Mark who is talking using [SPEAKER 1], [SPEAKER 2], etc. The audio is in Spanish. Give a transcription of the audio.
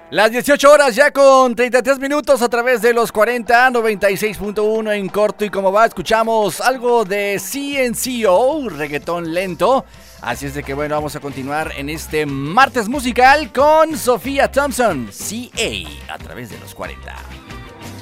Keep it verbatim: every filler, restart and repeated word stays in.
[SPEAKER 1] Las dieciocho horas ya con treinta y tres minutos a través de los cuarenta, noventa y seis punto uno en corto. Y como va, escuchamos algo de C N C O, reggaetón lento. Así es de que bueno, vamos a continuar en este martes musical con Sofía Thompson, C A, a través de los cuarenta.